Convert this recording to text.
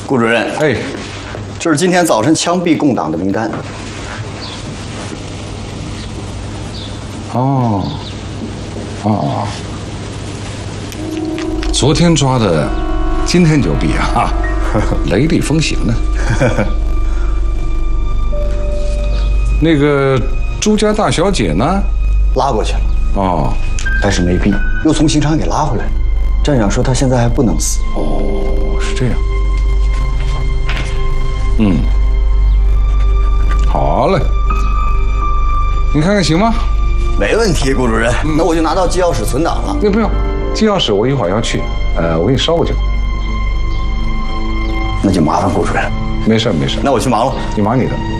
顾主任， 哎， 这是今天早晨枪毙共党的名单。 哦，昨天抓的，今天就毙啊，雷厉风行呢。那个朱家大小姐呢？ 拉过去了。 哦， 但是没毙，又从刑场给拉回来了。站长说他现在还不能死。 哦，是这样。好嘞，你看看行吗？ 没问题，顾主任。那我就拿到机钥匙存档了。 那不用，机钥匙我一会儿要去，我给你捎过去。 那就麻烦顾主任。 没事没事， 那我去忙了。 你忙你的。